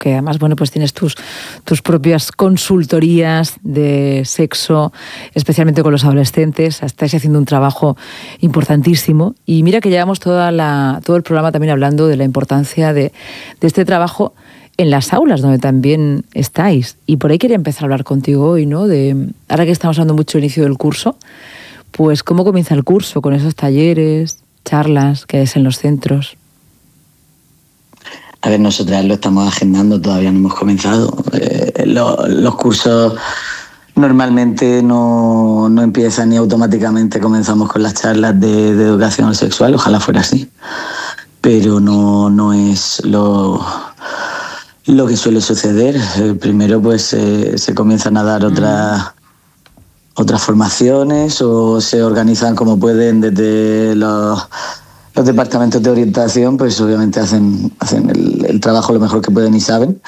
que además, bueno, pues tienes tus propias consultorías de sexo, especialmente con los adolescentes. Estáis haciendo un trabajo importantísimo. Y mira que llevamos todo el programa también hablando de la importancia de este trabajo en las aulas, donde también estáis. Y por ahí quería empezar a hablar contigo hoy, ¿no? Ahora que estamos hablando mucho del inicio del curso, pues cómo comienza el curso con esos talleres, charlas que es en los centros. A ver, nosotras lo estamos agendando, todavía no hemos comenzado. Los cursos normalmente no empiezan y automáticamente comenzamos con las charlas de educación sexual, ojalá fuera así, pero no es lo que suele suceder. Primero pues se comienzan a dar otras formaciones o se organizan como pueden desde los departamentos de orientación, pues obviamente hacen el trabajo lo mejor que pueden y saben.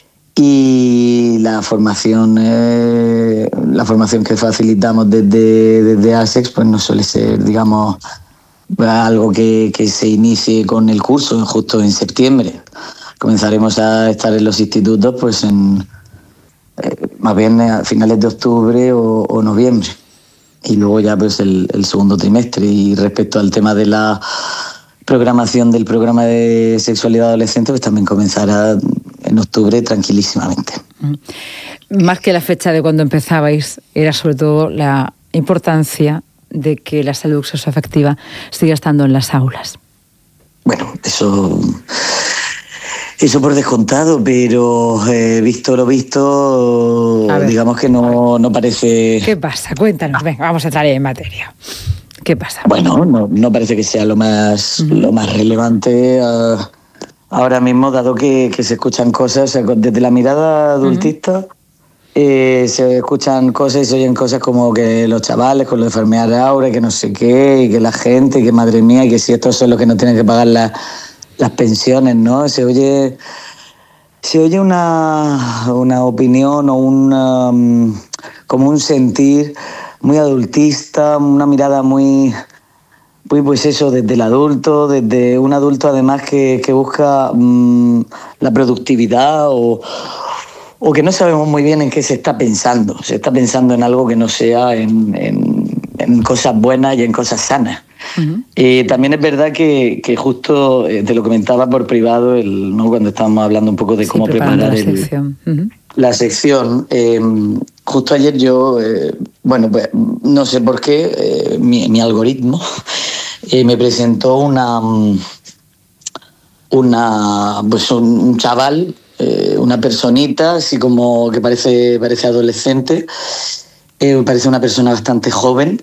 Y la formación que facilitamos desde ASEX pues no suele ser, digamos, algo que se inicie con el curso justo en septiembre. Comenzaremos a estar en los institutos pues más bien a finales de octubre o noviembre. Y luego ya pues el segundo trimestre. Y respecto al tema de la programación del programa de sexualidad adolescente, pues también comenzará en octubre tranquilísimamente. Más que la fecha de cuando empezabais, era sobre todo la importancia de que la salud sexoafectiva siga estando en las aulas. Bueno, eso por descontado, pero visto lo visto, digamos que no parece... ¿Qué pasa? Cuéntanos, venga, vamos a entrar en materia. ¿Qué pasa? Bueno, no parece que sea lo más relevante ahora mismo, dado que se escuchan cosas, o sea, desde la mirada adultista, se escuchan cosas y se oyen cosas como que los chavales con la enfermedad de Aura, que no sé qué, y que la gente, y que madre mía, y que si estos son los que no tienen que pagar las pensiones, ¿no? Se oye una opinión o como un sentir muy adultista, una mirada muy pues eso, desde el adulto, desde un adulto además que busca la productividad o que no sabemos muy bien en qué se está pensando. Se está pensando en algo que no sea en cosas buenas y en cosas sanas. También es verdad que justo te lo comentaba por privado ¿no? Cuando estábamos hablando un poco de cómo preparar la sección. Justo ayer yo, pues no sé por qué, mi algoritmo me presentó un chaval, una personita, así como que parece adolescente, parece una persona bastante joven.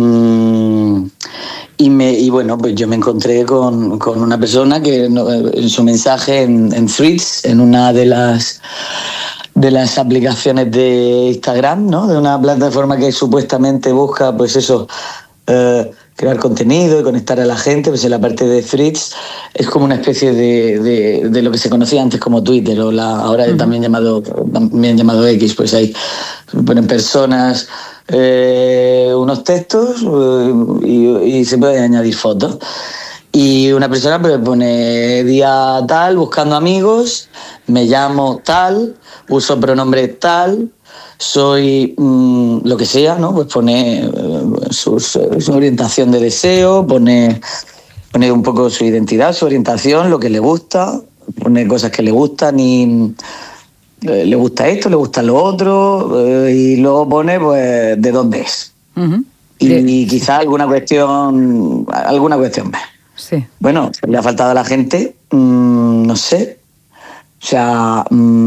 Y bueno, pues yo me encontré con una persona que en su mensaje en Threads, en una de las aplicaciones de Instagram, ¿no? De una plataforma que supuestamente busca, pues eso, crear contenido y conectar a la gente, pues en la parte de Threads es como una especie de lo que se conocía antes como Twitter o ahora también llamado X, pues ahí ponen personas, unos textos y se pueden añadir fotos. Y una persona pues pone día tal, buscando amigos, me llamo tal, uso pronombre tal, soy lo que sea, ¿no? Pues pone su orientación de deseo, pone un poco su identidad, su orientación, lo que le gusta, pone cosas que le gustan y le gusta esto, le gusta lo otro, y luego pone pues de dónde es. Y quizá alguna cuestión ve. Sí. Bueno, le ha faltado a la gente, no sé. O sea,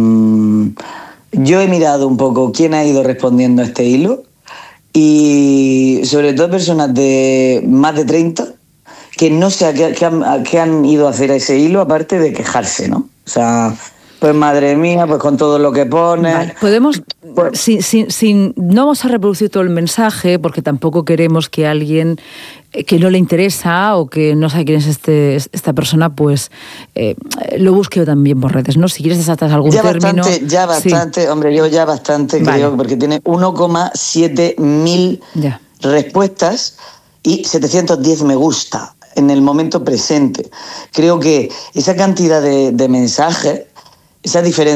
yo he mirado un poco quién ha ido respondiendo a este hilo y sobre todo personas de más de 30 que no sé qué han ido a hacer a ese hilo aparte de quejarse, ¿no? O sea, pues madre mía, pues con todo lo que pone... Vale, podemos... no vamos a reproducir todo el mensaje porque tampoco queremos que alguien que no le interesa o que no sabe quién es esta persona, pues lo busque también por redes, ¿no? Si quieres desatar algún término... Ya bastante, sí. Hombre, yo ya bastante, vale. Creo, porque tiene 1,7 mil respuestas y 710 me gusta en el momento presente. Creo que esa cantidad de mensajes esa diferencia